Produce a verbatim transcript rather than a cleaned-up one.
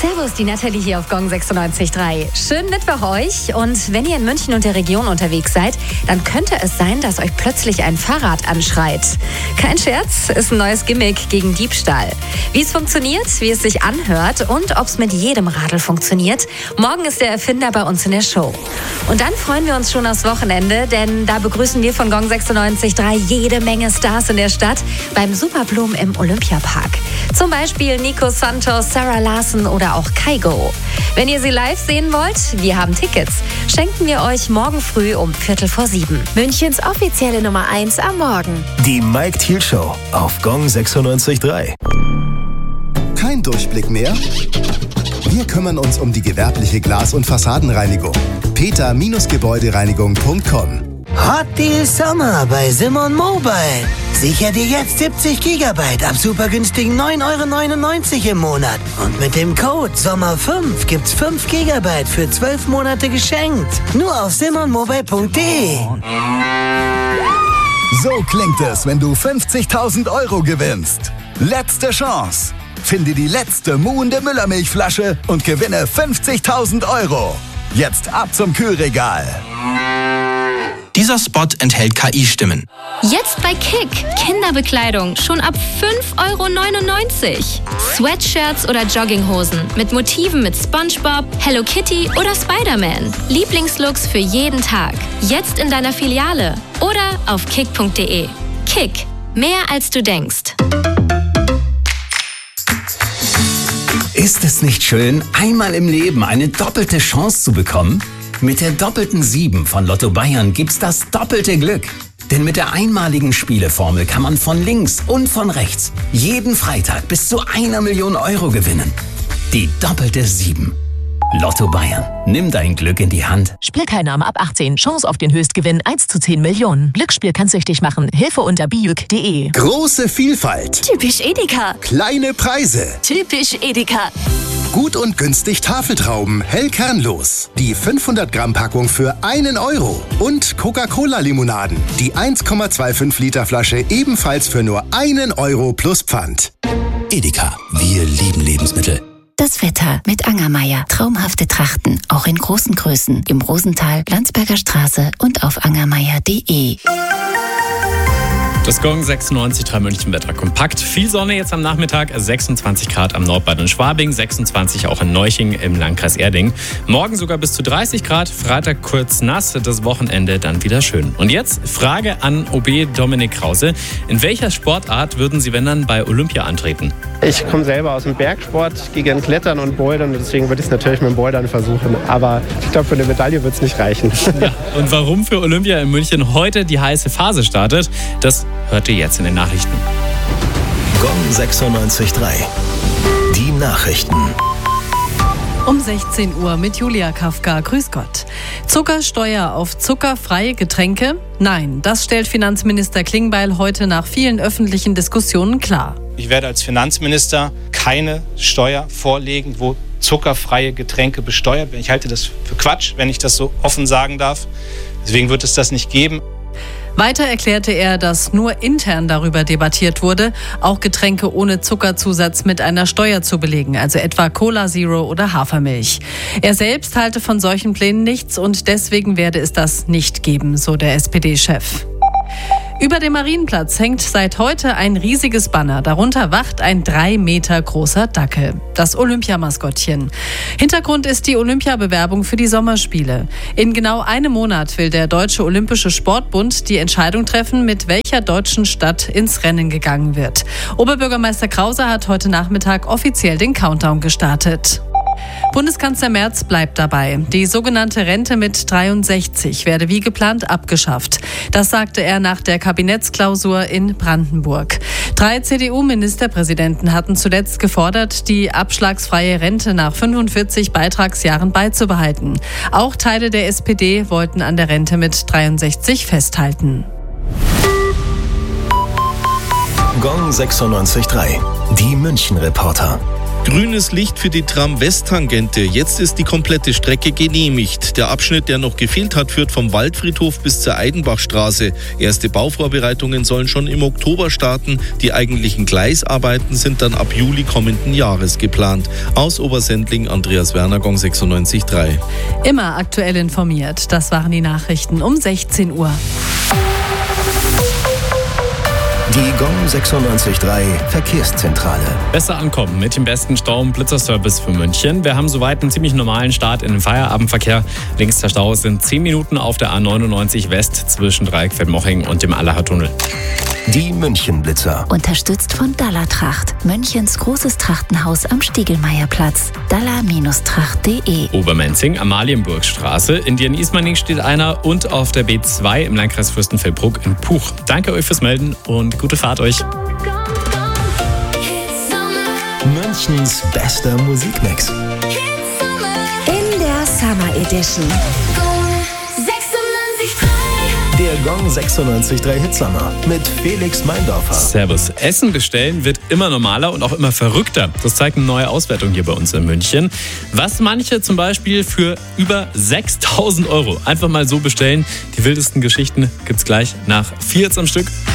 Servus, die Nathalie hier auf Gong sechsundneunzig Komma drei. Schönen Mittwoch euch. Und wenn ihr in München und der Region unterwegs seid, dann könnte es sein, dass euch plötzlich ein Fahrrad anschreit. Kein Scherz, ist ein neues Gimmick gegen Diebstahl. Wie es funktioniert, wie es sich anhört und ob es mit jedem Radl funktioniert, morgen ist der Erfinder bei uns in der Show. Und dann freuen wir uns schon aufs Wochenende, denn da begrüßen wir von Gong sechsundneunzig Komma drei jede Menge Stars in der Stadt beim Superblumen im Olympiapark. Zum Beispiel Nico Santos, Sarah Larsen oder auch Kygo. Wenn ihr sie live sehen wollt, wir haben Tickets. Schenken wir euch morgen früh um Viertel vor sieben. Münchens offizielle Nummer eins am Morgen. Die Mike Thiel Show auf Gong sechsundneunzig Komma drei. Kein Durchblick mehr? Wir kümmern uns um die gewerbliche Glas- und Fassadenreinigung. peter Gebäudereinigung punkt com. Hot Deal Sommer bei Simon Mobile. Sicher dir jetzt siebzig Gigabyte ab super günstigen neun Euro neunundneunzig im Monat. Und mit dem Code Sommer fünf gibt's fünf Gigabyte für zwölf Monate geschenkt. Nur auf simon mobile punkt de. So klingt es, wenn du fünfzigtausend Euro gewinnst. Letzte Chance. Finde die letzte muhende Müllermilchflasche und gewinne fünfzigtausend Euro. Jetzt ab zum Kühlregal. Dieser Spot enthält K I-Stimmen. Jetzt bei Kick. Kinderbekleidung schon ab fünf Euro neunundneunzig. Sweatshirts oder Jogginghosen mit Motiven mit SpongeBob, Hello Kitty oder Spider-Man. Lieblingslooks für jeden Tag. Jetzt in deiner Filiale oder auf kick punkt de. Kick. Mehr als du denkst. Ist es nicht schön, einmal im Leben eine doppelte Chance zu bekommen? Mit der doppelten sieben von Lotto Bayern gibt's das doppelte Glück. Denn mit der einmaligen Spieleformel kann man von links und von rechts jeden Freitag bis zu einer Million Euro gewinnen. Die doppelte sieben. Lotto Bayern. Nimm dein Glück in die Hand. Spielteilnahme ab achtzehn. Chance auf den Höchstgewinn eins zu zehn Millionen. Glücksspiel kann süchtig machen. Hilfe unter bijuk punkt de. Große Vielfalt. Typisch Edeka. Kleine Preise. Typisch Edeka. Gut und günstig Tafeltrauben, hell kernlos. Die fünfhundert Gramm Packung für einen Euro. Und Coca-Cola-Limonaden. Die eins Komma fünfundzwanzig Liter Flasche ebenfalls für nur einen Euro plus Pfand. Edeka, wir lieben Lebensmittel. Das Wetter mit Angermeier. Traumhafte Trachten, auch in großen Größen. Im Rosental, Landsberger Straße und auf angermeier punkt de. Das Gong sechsundneunzig Komma drei München Wetter kompakt. Viel Sonne jetzt am Nachmittag, sechsundzwanzig Grad am Nordbad in Schwabing, sechsundzwanzig auch in Neuching im Landkreis Erding. Morgen sogar bis zu dreißig Grad, Freitag kurz nass, das Wochenende dann wieder schön. Und jetzt Frage an O B Dominik Krause. In welcher Sportart würden Sie, wenn dann, bei Olympia antreten? Ich komme selber aus dem Bergsport, gehe gern Klettern und Bouldern, deswegen würde ich es natürlich mit dem Bouldern versuchen. Aber ich glaube, für eine Medaille wird es nicht reichen. Ja. Und warum für Olympia in München heute die heiße Phase startet, das hört ihr jetzt in den Nachrichten. Gong sechsundneunzig Komma drei. Die Nachrichten. Um sechzehn Uhr mit Julia Kafka. Grüß Gott. Zuckersteuer auf zuckerfreie Getränke? Nein, das stellt Finanzminister Klingbeil heute nach vielen öffentlichen Diskussionen klar. Ich werde als Finanzminister keine Steuer vorlegen, wo zuckerfreie Getränke besteuert werden. Ich halte das für Quatsch, wenn ich das so offen sagen darf. Deswegen wird es das nicht geben. Weiter erklärte er, dass nur intern darüber debattiert wurde, auch Getränke ohne Zuckerzusatz mit einer Steuer zu belegen, also etwa Cola Zero oder Hafermilch. Er selbst halte von solchen Plänen nichts und deswegen werde es das nicht geben, so der S P D-Chef. Über dem Marienplatz hängt seit heute ein riesiges Banner. Darunter wacht ein drei Meter großer Dackel. Das Olympiamaskottchen. Hintergrund ist die Olympiabewerbung für die Sommerspiele. In genau einem Monat will der Deutsche Olympische Sportbund die Entscheidung treffen, mit welcher deutschen Stadt ins Rennen gegangen wird. Oberbürgermeister Krause hat heute Nachmittag offiziell den Countdown gestartet. Bundeskanzler Merz bleibt dabei. Die sogenannte Rente mit dreiundsechzig werde wie geplant abgeschafft. Das sagte er nach der Kabinettsklausur in Brandenburg. Drei C D U-Ministerpräsidenten hatten zuletzt gefordert, die abschlagsfreie Rente nach fünfundvierzig Beitragsjahren beizubehalten. Auch Teile der S P D wollten an der Rente mit dreiundsechzig festhalten. Gong sechsundneunzig Komma drei. Die München-Reporter. Grünes Licht für die Tram-West-Tangente. Jetzt ist die komplette Strecke genehmigt. Der Abschnitt, der noch gefehlt hat, führt vom Waldfriedhof bis zur Eidenbachstraße. Erste Bauvorbereitungen sollen schon im Oktober starten. Die eigentlichen Gleisarbeiten sind dann ab Juli kommenden Jahres geplant. Aus Obersendling, Andreas Werner, Gong sechsundneunzig Komma drei. Immer aktuell informiert. Das waren die Nachrichten um sechzehn Uhr. Die Gong sechsundneunzig Komma drei Verkehrszentrale. Besser ankommen mit dem besten Stau- und Blitzerservice für München. Wir haben soweit einen ziemlich normalen Start in den Feierabendverkehr. Links der Stau sind zehn Minuten auf der A neunundneunzig West zwischen Dreieckfeld-Moching und dem Allacher-Tunnel. Die München-Blitzer. Unterstützt von Dalla Tracht, Münchens großes Trachtenhaus am Stiegelmeierplatz. dalla Tracht punkt de. Obermenzing, Amalienburgstraße. In Dien-Ismaning steht einer und auf der B zwei im Landkreis Fürstenfeldbruck in Puch. Danke euch fürs Melden und gute Fahrt euch. Münchens bester Musikmix. In der Summer Edition. Der Gong sechsundneunzig Komma drei Hitsommer mit Felix Meindorfer. Servus. Essen bestellen wird immer normaler und auch immer verrückter. Das zeigt eine neue Auswertung hier bei uns in München. Was manche zum Beispiel für über sechstausend Euro einfach mal so bestellen. Die wildesten Geschichten gibt's gleich nach vier jetzt am Stück.